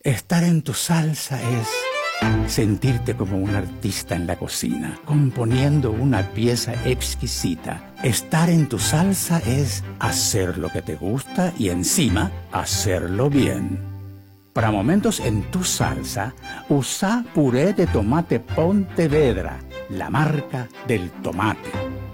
Estar en tu salsa es sentirte como un artista en la cocina, componiendo una pieza exquisita. Estar en tu salsa es hacer lo que te gusta y encima hacerlo bien. Para momentos en tu salsa, usa puré de tomate Pontevedra, la marca del tomate.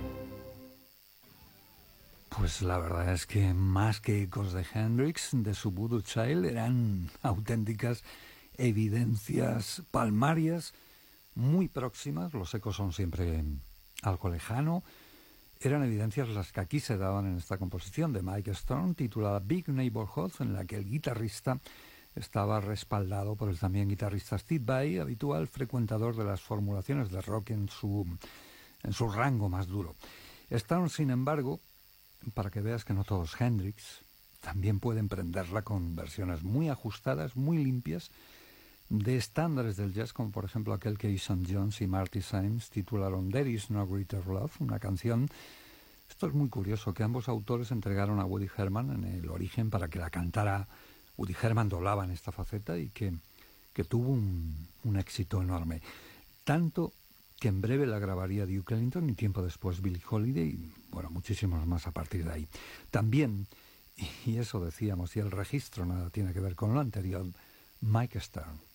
Pues la verdad es que más que ecos de Hendrix, de su Voodoo Child, eran auténticas evidencias palmarias muy próximas. Los ecos son siempre algo lejano. Eran evidencias las que aquí se daban en esta composición de Mike Stern, titulada Big Neighborhood, en la que el guitarrista estaba respaldado por el también guitarrista Steve Vai, habitual frecuentador de las formulaciones de rock en su rango más duro. Stern, sin embargo, para que veas que no todo es Hendrix, también pueden prenderla con versiones muy ajustadas, muy limpias, de estándares del jazz, como por ejemplo aquel que Eason Jones y Marty Symes titularon There Is No Greater Love, una canción. Esto es muy curioso, que ambos autores entregaron a Woody Herman en el origen para que la cantara. Woody Herman doblaba en esta faceta y que tuvo un éxito enorme. Tanto que en breve la grabaría Duke Ellington y tiempo después Billie Holiday y, bueno, muchísimos más a partir de ahí. También, y eso decíamos, y el registro nada tiene que ver con lo anterior, Mike Stern.